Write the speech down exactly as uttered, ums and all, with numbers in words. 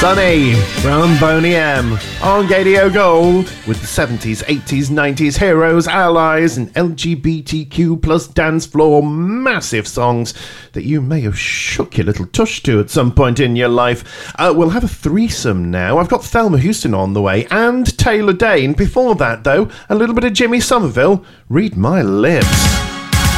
Sunny from Boney M on Radio Gold with the seventies, eighties, nineties heroes, allies and L G B T Q plus dance floor massive songs that you may have shook your little tush to at some point in your life. Uh, we'll have a threesome now. I've got Thelma Houston on the way and Taylor Dayne. Before that though, a little bit of Jimmy Somerville. Read my lips.